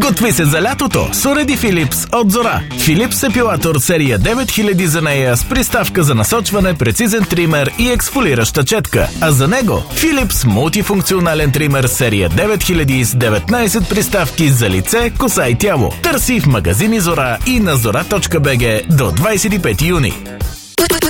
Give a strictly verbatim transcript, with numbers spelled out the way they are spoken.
Готви се за лятото с уреди Philips от Зора. Philips епилатор серия девет хиляди за нея с приставка за насочване, прецизен тример и ексфолираща четка. А за него Philips мултифункционален тример серия девет хиляди с деветнайсет приставки за лице, коса и тяло. Търси в магазини Зора и на зора точка би джи до двайсет и пети юни.